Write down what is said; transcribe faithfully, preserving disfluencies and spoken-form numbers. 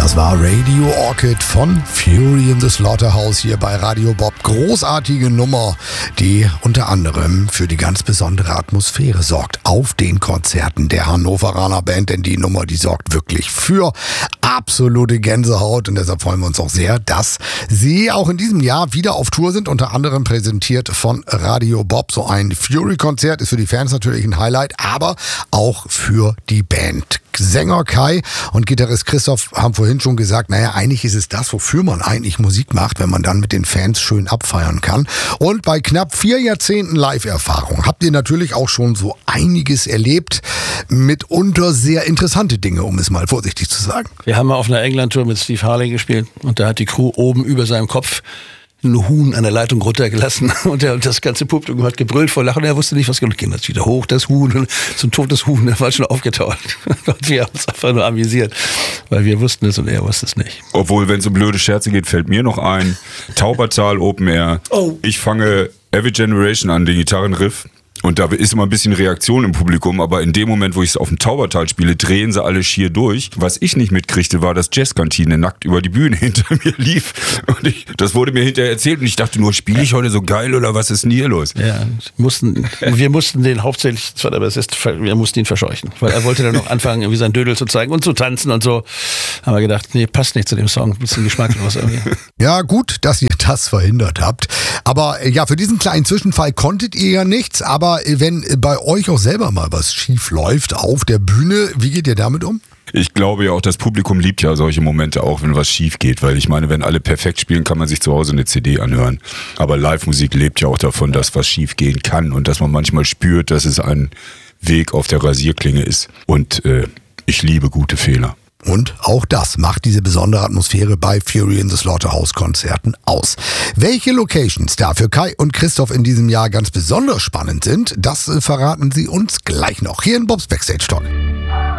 Das war Radio Orchid von Fury in the Slaughterhouse hier bei Radio Bob. Großartige Nummer, die unter anderem für die ganz besondere Atmosphäre sorgt auf den Konzerten der Hannoveraner Band, denn die Nummer, die sorgt wirklich für absolute Gänsehaut und deshalb freuen wir uns auch sehr, dass sie auch in diesem Jahr wieder auf Tour sind, unter anderem präsentiert von Radio Bob. So ein Fury-Konzert ist für die Fans natürlich ein Highlight, aber auch für die Band. Sänger Kai und Gitarrist Christoph haben vorhin schon gesagt, naja, eigentlich ist es das, wofür man eigentlich Musik macht, wenn man dann mit den Fans schön abfeiern kann. Und bei knapp vier Jahrzehnten Live-Erfahrung habt ihr natürlich auch schon so einiges erlebt, mitunter sehr interessante Dinge, um es mal vorsichtig zu sagen. Wir haben mal auf einer England-Tour mit Steve Harley gespielt und da hat die Crew oben über seinem Kopf ein Huhn an der Leitung runtergelassen und, der, und das ganze Publikum hat gebrüllt vor Lachen. Er wusste nicht, was ging. Das wieder hoch, das Huhn, und so ein totes Huhn, der war schon aufgetaucht. Und wir haben uns einfach nur amüsiert, weil wir wussten es und er wusste es nicht. Obwohl, wenn es um blöde Scherze geht, fällt mir noch ein, Taubertal Open Air. Oh. Ich fange Every Generation an, den Gitarrenriff. Und da ist immer ein bisschen Reaktion im Publikum, aber in dem Moment, wo ich es auf dem Taubertal spiele, drehen sie alle schier durch. Was ich nicht mitkriegte, war, dass Jazzkantine nackt über die Bühne hinter mir lief. Und ich, das wurde mir hinterher erzählt und ich dachte nur, spiele ich heute so geil oder was ist denn hier los? Ja, mussten, wir mussten den hauptsächlich, zwar der Bassist, wir mussten ihn verscheuchen, weil er wollte dann noch anfangen, irgendwie sein Dödel zu zeigen und zu tanzen und so. Haben wir gedacht, nee, passt nicht zu dem Song, ein bisschen geschmacklos irgendwie. Ja, gut, dass ihr das verhindert habt. Aber ja, für diesen kleinen Zwischenfall konntet ihr ja nichts, aber wenn bei euch auch selber mal was schief läuft auf der Bühne, wie geht ihr damit um? Ich glaube ja auch, das Publikum liebt ja solche Momente auch, wenn was schief geht, weil ich meine, wenn alle perfekt spielen, kann man sich zu Hause eine C D anhören. Aber Live-Musik lebt ja auch davon, dass was schief gehen kann und dass man manchmal spürt, dass es ein Weg auf der Rasierklinge ist. Und äh, ich liebe gute Fehler. Und auch das macht diese besondere Atmosphäre bei Fury in the Slaughterhouse Konzerten aus. Welche Locations da für Kai und Christoph in diesem Jahr ganz besonders spannend sind, das verraten sie uns gleich noch hier in Bobs Backstage Talk.